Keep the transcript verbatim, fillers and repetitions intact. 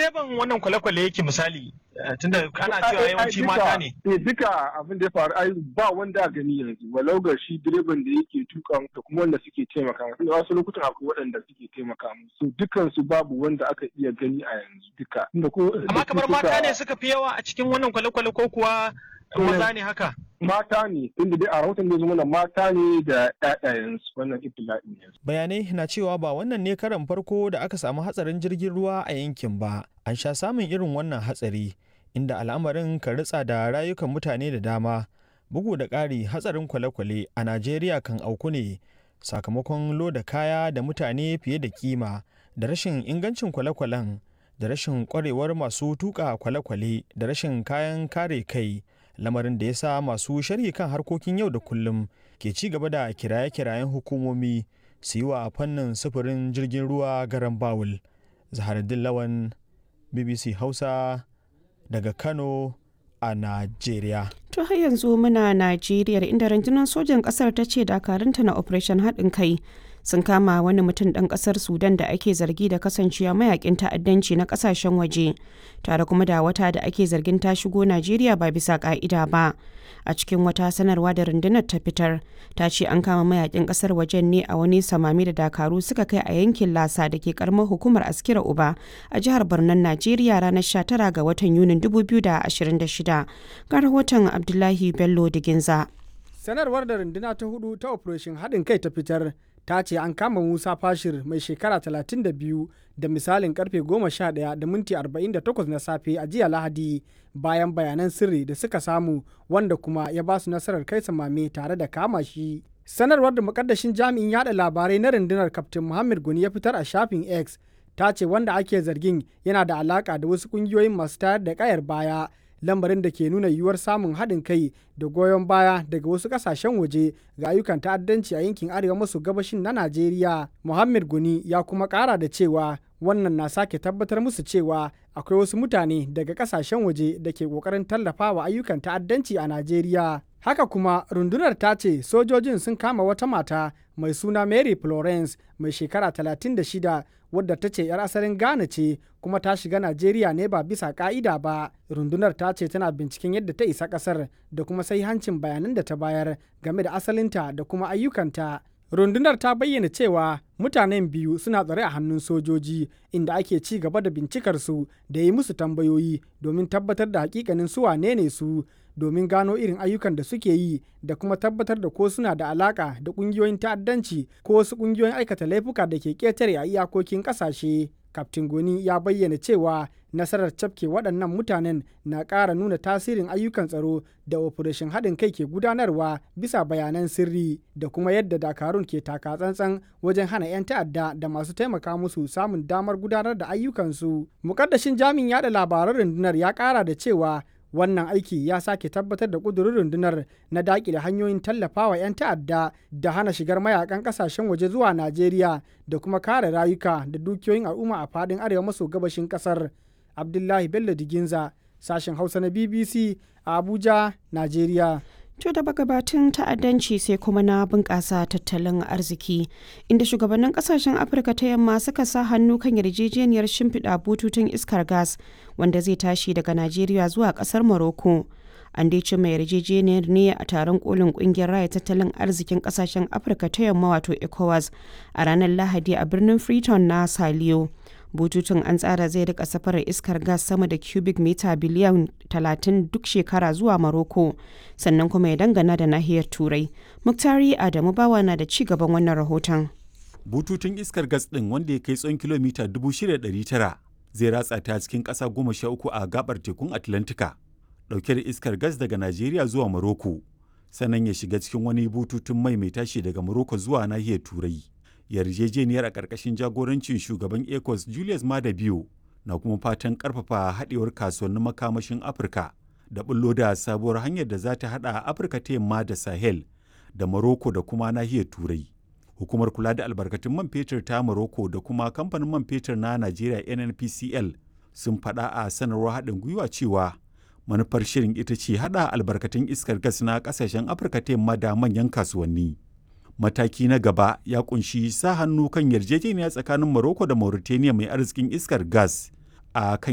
direban wannan kwale-kwale yake misali tunda ana cewa yawanci mata ne. Eh duka abin da ya faru ai ba wanda a gani yanzu walau ga shi direban da yake tuka da kuma wanda suke taimaka musu. Wasu lokutan akwai waɗanda suke taimaka musu. Dukan su babu wanda aka iya gani a yanzu duka. Amma kamar mata ne suka fi yawa a cikin wannan kwale-kwale ko kuwa maza ne haka? Mata ne, inda dai a rahoton da zuma mata ne da ƴaƴayensu wannan ibtila'in ne. Bayanai na cewa ba wannan ne karan farko da aka samu hatsarin jirgin ruwa a yankin ba. An sha samun irin wannan hatsari inda al'amarin kan ritsa da rayukan mutane da dama. Bugu da ƙari hatsarin kwale-kwale a Najeriya kan auku ne sakamakon loda kaya da mutane fiye da kima da rashin ingancin kwale-kwalen da rashin ƙwarewar masu tuƙa kwale-kwale da rashin kayan kare kai. Lamarin da ya sa masu sharhi kan harkokin yau da kullum ke ci gaba da kiraye-kirayen hukumomi su yi wa fannin sufurin jirgin ruwa garan bawul. Zaharuddin Lawan, B B C Hausa daga Kano a Najeriya. To har yanzu muna Najeriya inda rundunar sojan ƙasar ta ce dakarunta na Operation haɗin kai sun kama wani mutum ɗan ƙasar Sudan da ake zargi da kasancewa mayakin ta'addanci na ƙasashen waje tare kuma da wata da ake zargin ta shigo Najeriya ba bisa ƙa'ida ba. A cikin wata sanarwa da rundunar ta fitar ta ce an kama mayakin ƙasar wajen ne a wani samami da dakaru suka kai a yankin Lasa da ke karamar hukumar Askira Uba a jihar Barnon Najeriya ranar sha tara ga watan Yunin dubu biyu da ashirin da shida. Ga rahoton Abdullahi Bello Diginza. Sanarwar da runduna ta hudu ta Operation haɗin kai ta fitar ta ce an kama Musa Fashir mai shekara talatin da biyu da misalin karfe goma sha ɗaya da minti arba'in da takwas na safe a jiya Lahadi bayan bayanan sirri da suka samu wanda kuma ya ba su nasarar kai samame tare da kama shi. Sanarwar da mukaddashin jami'in yada labarai na rundunar Kaftin Muhammad Guni ya fitar a shafin X ta ce wanda ake zargin yana da alaka da wasu kungiyoyin masu tayar da kayar baya, lambarin da ke nuna yiwuwar samun haɗin kai da goyon baya daga wasu ƙasashen waje ga ayyukan ta'addanci a yankin arewa maso gabashin na Najeriya. Muhammad Guni ya kuma ƙara da cewa wannan na sake tabbatar musu cewa akwai wasu mutane daga ƙasashen waje da ke ƙoƙarin tallafawa ayyukan ta'addanci a Najeriya. Haka kuma rundunar ta ce sojojin sun kama wata mata mai suna Mary Florence mai shekara talatin da shida wadda ta ce 'yar asalin Ghana ce kuma ta shiga Najeriya ne ba bisa ka'ida ba. Rundunar ta ce tana binciken yadda ta isa ƙasar da kuma hancin bayanan da ta bayar game da asalinta da kuma ayyukanta. Rundunar ta bayyana cewa mutanen biyu suna tsare a hannun sojoji inda ake ci gaba da bincikarsu da yi musu tambayoyi domin tabbatar da hakikanin su wane ne su, domin gano irin ayyukan da suke yi da kuma tabbatar da ko suna da alaka da kungiyoyin ta'addanci ko wasu kungiyoyin aikata laifuka da ke ketare a iyakokin kasashe. Kaftin Goni ya bayyana cewa nasarar cafke waɗannan mutanen na ƙara nuna tasirin ayyukan tsaro da operation haɗin kai ke gudanarwa bisa bayanan sirri da kuma yadda dakarun ke taka tsantsan wajen hana 'yan ta'adda da masu taimaka musu samun damar gudanar da ayyukansu. Mukaddashin jami'in yada labaran rundunar ya ƙara da cewa wannan aiki ya sake tabbatar da ƙudurin rundunar na daƙile hanyoyin tallafawa 'yan ta'adda da hana shigar mayakan ƙasashen waje zuwa Najeriya da kuma kare rayuka da dukiyoyin al'umma a faɗin arewa maso gabashin ƙasar. Abdullahi Bello Diginza, sashen Hausa na B B C a Abuja, Najeriya. To da gabatun ta'addanci sai kuma na bunƙasa tattalin arziki inda shugabannin kasashen Afirka ta yamma suka sa hannu kan yarjejeniyar shimfiɗa bututun iskar gas wanda zai tashi daga Najeriya zuwa ƙasar Morocco. An dai cimma yarjejeniyar ne a taron kolin ƙungiyar raya tattalin arzikin kasashen Afirka ta yamma wato ECOWAS a ranar Lahadi a birnin Freetown na Saliyo. Bututun an tsara zai rika safarar iskar gas sama da cubic mita biliyan talatin duk shekara zuwa Morocco sannan kuma ya dangana da nahiyar Turai. Muktari Adamu Bawa na da ci gaban wannan rahoton. Bututun iskar gas ɗin wanda ya kai tsawon kilomita dubu shida da ɗari tara zai ratsa ta cikin ƙasa goma sha uku a gabar tekun Atlantika ɗauke da iskar gas daga Najeriya zuwa Morocco sannan ya shiga cikin wani bututun mai mai tashi daga Morocco zuwa nahiyar Turai. Yarjejeniyar a ƙarƙashin jagorancin shugaban ECOWAS Julius Maada Bio na kuma fatan ƙarfafa haɗewar kasuwannin makamashin Afirka da bullo da sabuwar hanyar da za ta haɗa Afirka ta yamma da Sahel da Morocco da kuma nahiyar Turai. Hukumar kula da albarkatun man fetur ta Morocco da kuma kamfanin man fetur na Najeriya N N P C L sun faɗa a sanarwar haɗin gwiwa cewa manufar shirin ita ce haɗa albarkatun iskar gas na ƙasashen Afirka ta yamma da manyan kasuwanni. Mataki na gaba ya kunshi sa hannu kan yarjejeniya tsakanin Morocco da Mauritania mai arzikin iskar gas a kan